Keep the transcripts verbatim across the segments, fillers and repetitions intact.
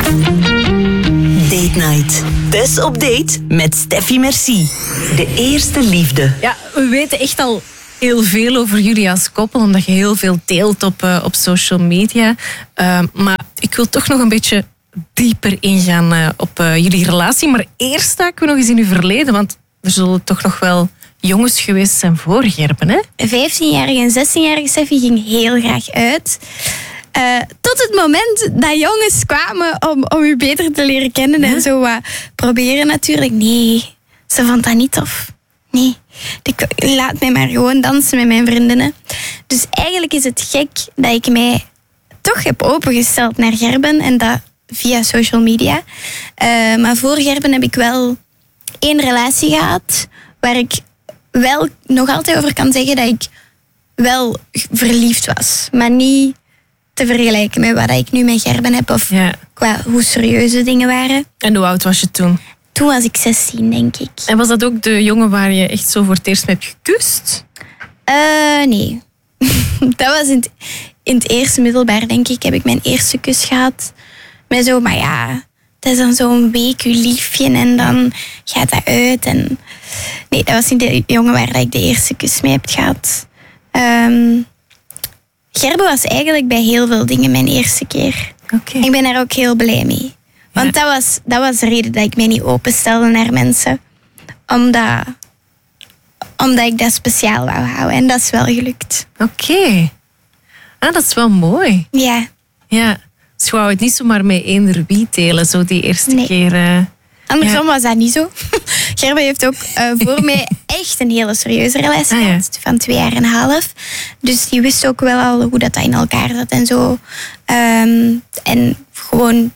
Date Night. Dus op date met Steffi Merci. De eerste liefde. Ja, we weten echt al heel veel over jullie als koppel, omdat je heel veel deelt op, uh, op social media. Uh, maar ik wil toch nog een beetje dieper ingaan uh, op uh, jullie relatie. Maar eerst staken we nog eens in uw verleden, want er zullen toch nog wel jongens geweest zijn voor Gerben, hè? vijftienjarige en zestienjarige Steffi ging heel graag uit. Uh, tot het moment dat jongens kwamen om, om u beter te leren kennen en zo wat proberen natuurlijk. Nee, ze vond dat niet tof. Nee, ik, laat mij maar gewoon dansen met mijn vriendinnen. Dus eigenlijk is het gek dat ik mij toch heb opengesteld naar Gerben en dat via social media. Uh, maar voor Gerben heb ik wel één relatie gehad waar ik wel nog altijd over kan zeggen dat ik wel verliefd was. Maar niet te vergelijken met wat ik nu met Gerben heb of Ja. qua hoe serieus de dingen waren. En hoe oud was je toen? Toen was ik zestien, denk ik. En was dat ook de jongen waar je echt zo voor het eerst mee hebt gekust? Uh, nee. Dat was in het, in het eerste middelbaar, denk ik, heb ik mijn eerste kus gehad. Met zo, maar ja, dat is dan zo'n week uw liefje en dan gaat dat uit. En nee, dat was niet de jongen waar ik de eerste kus mee heb gehad. Um, Gerben was eigenlijk bij heel veel dingen mijn eerste keer. Okay. Ik ben daar ook heel blij mee. Want ja. dat, was, dat was de reden dat ik mij niet openstelde naar mensen. Omdat, omdat ik dat speciaal wou houden. En dat is wel gelukt. Oké. Okay. Ah, dat is wel mooi. Ja. Ja. Dus je wou het niet zomaar met eender wie delen, zo die eerste nee. keer. Uh, Andersom ja. was dat niet zo. Gerben heeft ook uh, voor mij echt een hele serieuze relatie ah, ja. gehad. Van twee jaar en een half. Dus die wist ook wel al hoe dat in elkaar zat en zo. Um, en gewoon...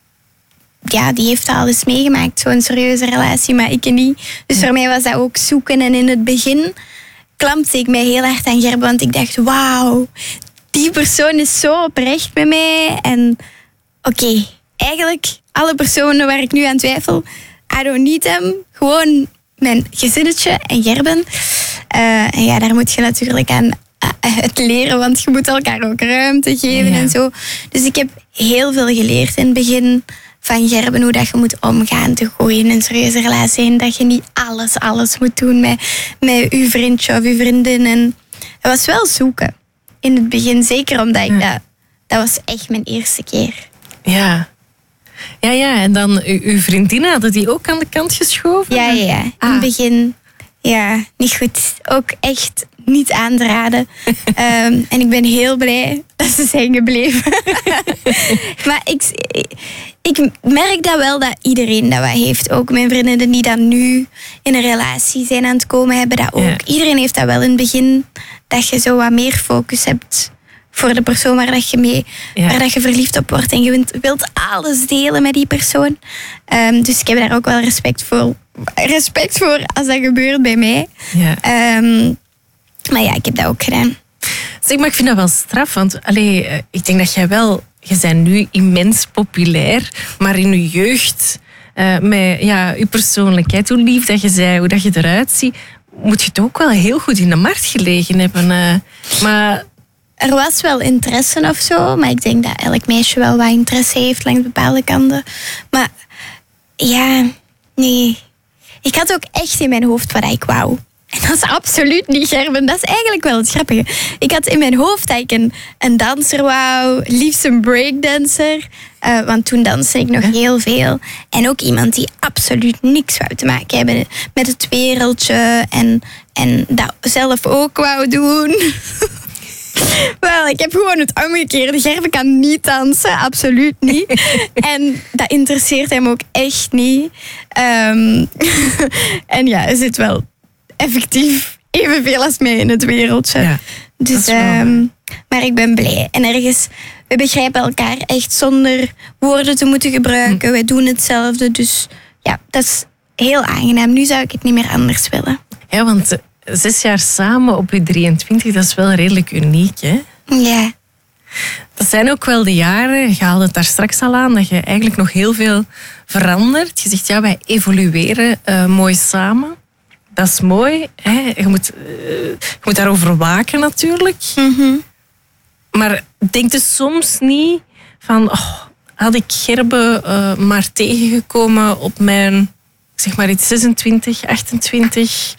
Ja, die heeft al eens meegemaakt, zo'n serieuze relatie, maar ik niet. Dus voor mij was dat ook zoeken. En in het begin klampte ik mij heel hard aan Gerben, want ik dacht, wauw, die persoon is zo oprecht met mij. En oké, okay, eigenlijk alle personen waar ik nu aan twijfel, I don't need them. Gewoon mijn gezinnetje en Gerben. Uh, en ja, daar moet je natuurlijk aan het leren, want je moet elkaar ook ruimte geven ja. en zo. Dus ik heb heel veel geleerd in het begin van Gerben, hoe dat je moet omgaan te gooien in een serieuze relatie. En dat je niet alles, alles moet doen met, met je vriendje of je vriendin. En het was wel zoeken in het begin. Zeker omdat ik ja. dat... Dat was echt mijn eerste keer. Ja. Ja, ja. En dan u, uw vriendinnen, hadden die ook aan de kant geschoven? Ja, ja, ja. In ah. het begin, ja, niet goed. Ook echt niet aan te raden. um, en ik ben heel blij dat ze zijn gebleven. Maar ik, ik merk dat wel dat iedereen dat wat heeft. Ook mijn vriendinnen die dan nu in een relatie zijn aan het komen, hebben dat ook. Ja. Iedereen heeft dat wel in het begin, dat je zo wat meer focus hebt voor de persoon waar dat je mee, ja. waar dat je verliefd op wordt. En je wilt, wilt alles delen met die persoon. Um, dus ik heb daar ook wel respect voor. Respect voor als dat gebeurt bij mij. Ja. Um, maar ja, ik heb dat ook gedaan. Zeg, maar ik vind dat wel straf. Want allee, ik denk dat jij wel... Je bent nu immens populair. Maar in je jeugd, uh, met ja, je persoonlijkheid, hoe lief dat je bent, hoe dat je eruit ziet, moet je het ook wel heel goed in de markt gelegen hebben. Uh, maar... Er was wel interesse of zo, maar ik denk dat elk meisje wel wat interesse heeft langs bepaalde kanten. Maar ja, nee. Ik had ook echt in mijn hoofd wat ik wou. En dat is absoluut niet Gerben. Dat is eigenlijk wel het grappige. Ik had in mijn hoofd dat ik een, een danser wou, liefst een breakdancer. Uh, want toen danste ik nog heel veel. En ook iemand die absoluut niks wou te maken hebben met het wereldje. En, en dat zelf ook wou doen. Wel, ik heb gewoon het omgekeerde. Gerben kan niet dansen, absoluut niet. En dat interesseert hem ook echt niet. Um, en ja, hij zit wel effectief evenveel als mij in het wereldje. Ja, dus, um, maar ik ben blij. En ergens, we begrijpen elkaar echt zonder woorden te moeten gebruiken. Hm. Wij doen hetzelfde, dus ja, dat is heel aangenaam. Nu zou ik het niet meer anders willen. Ja, want... Uh... Zes jaar samen op je drieëntwintig, dat is wel redelijk uniek, hè? Ja. Dat zijn ook wel de jaren, je haalde het daar straks al aan, dat je eigenlijk nog heel veel verandert. Je zegt, ja, wij evolueren uh, mooi samen. Dat is mooi, hè? Je moet, uh, je moet daarover waken natuurlijk. Mm-hmm. Maar denk je soms niet van, oh, had ik Gerbe uh, maar tegengekomen op mijn, zeg maar iets zesentwintig, achtentwintig?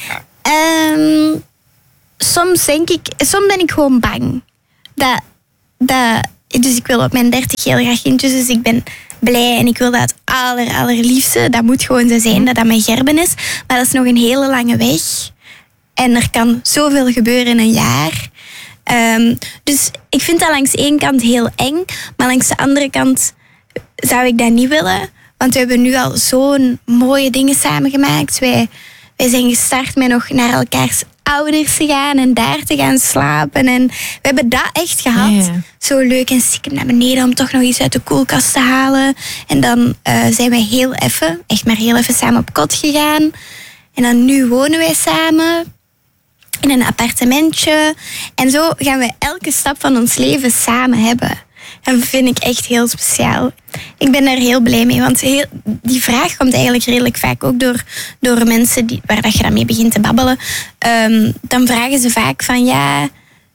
Um, soms denk ik, soms ben ik gewoon bang. Dat, dat, dus ik wil op mijn dertig heel graag kindjes, dus ik ben blij en ik wil dat het aller, allerliefste, dat moet gewoon zo zijn, dat dat mijn Gerben is. Maar dat is nog een hele lange weg. En er kan zoveel gebeuren in een jaar. Um, dus ik vind dat langs één kant heel eng, maar langs de andere kant zou ik dat niet willen. Want we hebben nu al zo'n mooie dingen samengemaakt. Wij, wij zijn gestart met nog naar elkaars ouders te gaan en daar te gaan slapen. En we hebben dat echt gehad. Ja. Zo leuk en stiekem naar beneden om toch nog iets uit de koelkast te halen. En dan uh, zijn wij heel even, echt maar heel even samen op kot gegaan. En dan nu wonen wij samen in een appartementje. En zo gaan we elke stap van ons leven samen hebben. En dat vind ik echt heel speciaal. Ik ben daar heel blij mee, want heel, die vraag komt eigenlijk redelijk vaak ook door, door mensen die, waar dat je dan mee begint te babbelen. Um, dan vragen ze vaak van, ja,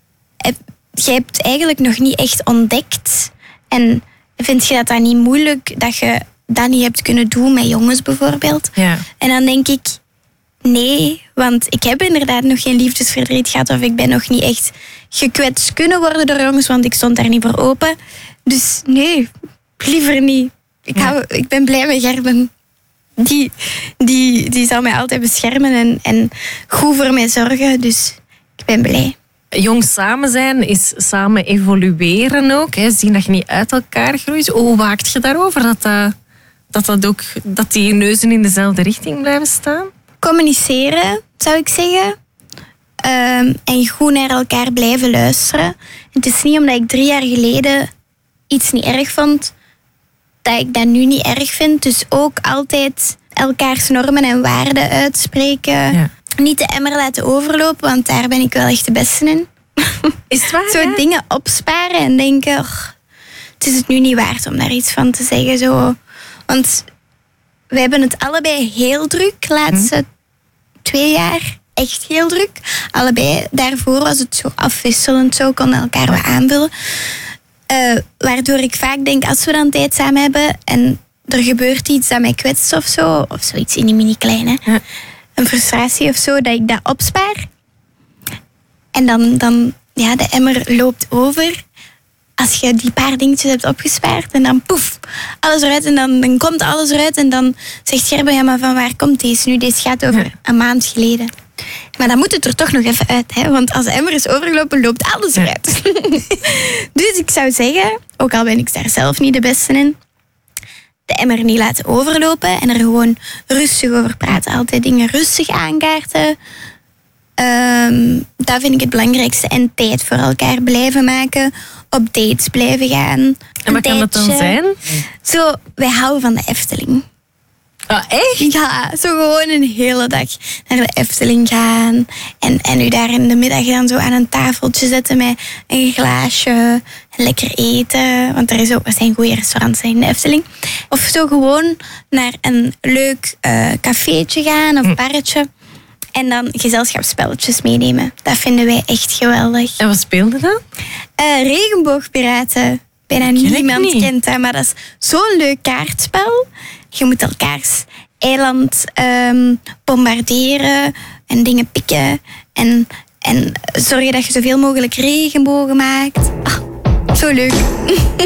je hebt eigenlijk nog niet echt ontdekt. En vind je dat dan niet moeilijk dat je dat niet hebt kunnen doen met jongens bijvoorbeeld? Ja. En dan denk ik, nee, want ik heb inderdaad nog geen liefdesverdriet gehad of ik ben nog niet echt gekwetst kunnen worden door jongens, want ik stond daar niet voor open. Dus nee, liever niet. Ik, hou, ja. ik ben blij met Gerben. Die, die, die zal mij altijd beschermen en, en goed voor mij zorgen, dus ik ben blij. Jong samen zijn is samen evolueren ook, hè. Zien dat je niet uit elkaar groeit. Hoe waakt je daarover dat, dat, dat, dat, ook, dat die neuzen in dezelfde richting blijven staan? Communiceren, zou ik zeggen. Um, en goed naar elkaar blijven luisteren. Het is niet omdat ik drie jaar geleden iets niet erg vond, dat ik dat nu niet erg vind. Dus ook altijd elkaars normen en waarden uitspreken. Ja. Niet de emmer laten overlopen, want daar ben ik wel echt de beste in. Is het waar? Zo ja? dingen opsparen en denken, oh, het is het nu niet waard om daar iets van te zeggen. Zo. Want we hebben het allebei heel druk, de laatste hm. twee jaar. Echt heel druk. Allebei. Daarvoor was het zo afwisselend, zo konden elkaar wat aanvullen. Uh, waardoor ik vaak denk, als we dan tijd samen hebben en er gebeurt iets dat mij kwetst of zo, of zoiets in die mini-kleine, ja. een frustratie of zo, dat ik dat opspaar. En dan, dan ja, de emmer loopt over. Als je die paar dingetjes hebt opgespaard en dan poef, alles eruit en dan, dan komt alles eruit en dan zegt Gerben, ja, maar van waar komt deze nu? Deze gaat over ja. een maand geleden. Maar dan moet het er toch nog even uit, hè? Want als de emmer is overgelopen, loopt alles eruit. Ja. Dus ik zou zeggen, ook al ben ik daar zelf niet de beste in, de emmer niet laten overlopen en er gewoon rustig over praten. Altijd dingen rustig aankaarten. Um, dat vind ik het belangrijkste. En tijd voor elkaar blijven maken. Op dates blijven gaan. En wat kan dat dan zijn? Zo, wij houden van de Efteling. Ah, echt? Ja, zo gewoon een hele dag naar de Efteling gaan. En, en u daar in de middag dan zo aan een tafeltje zetten met een glaasje. En lekker eten. Want er, is ook, er zijn goede restaurants in de Efteling. Of zo gewoon naar een leuk uh, cafeetje gaan of barretje. En dan gezelschapsspelletjes meenemen. Dat vinden wij echt geweldig. En wat speelde dan? Uh, regenboogpiraten. Bijna niemand niet. kent dat, maar dat is zo'n leuk kaartspel. Je moet elkaars eiland um, bombarderen en dingen pikken. En, en zorgen dat je zoveel mogelijk regenbogen maakt. Ah, zo leuk.